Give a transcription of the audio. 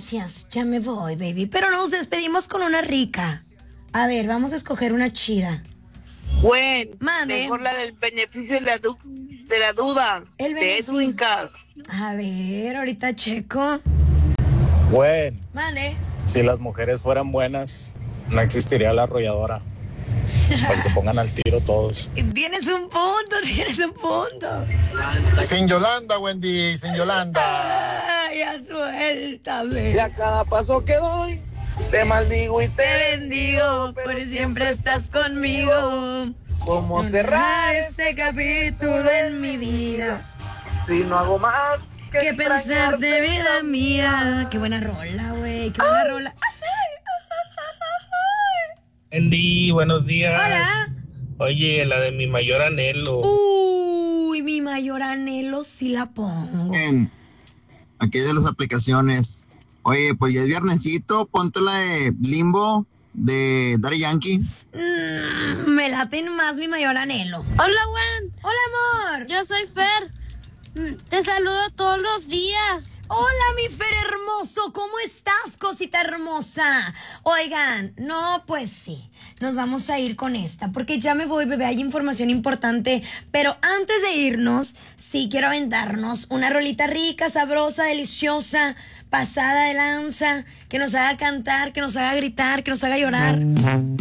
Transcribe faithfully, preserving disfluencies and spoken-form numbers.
noticias. Ya me voy, baby. Pero nos despedimos con una rica. A ver, vamos a escoger una chida. Bueno, Mande. mejor la del beneficio de la, du- de la duda. El de beneficio. Edwin Cass. A ver, ahorita checo. Bueno, Mande. si las mujeres fueran buenas, no existiría la arrolladora. Para que se pongan al tiro todos. Tienes un punto, tienes un punto. Sin Yolanda, Wendy, sin Yolanda. Ay, ya suéltame. Y a cada paso que doy, te maldigo y te, Te bendigo, por siempre estás conmigo. Como cerrar este capítulo en mi vida. si no hago más que, Que pensar de vida mía. Qué buena rola, güey. Qué buena rola. Andy, buenos días. Hola. Oye, la de mi mayor anhelo. Uy, mi mayor anhelo sí la pongo. En aquella de las aplicaciones. Oye, pues ya es viernesito, ponte la de Limbo de Daddy Yankee. Mm, me laten más mi mayor anhelo. Hola, Gwen. Hola, amor. Yo soy Fer. Mm, Te saludo todos los días. Hola, mi Fer hermoso, ¿cómo estás, cosita hermosa? Oigan, no, pues sí, nos vamos a ir con esta, porque ya me voy, bebé, hay información importante, pero antes de irnos, sí quiero aventarnos una rolita rica, sabrosa, deliciosa, pasada de lanza, que nos haga cantar, que nos haga gritar, que nos haga llorar.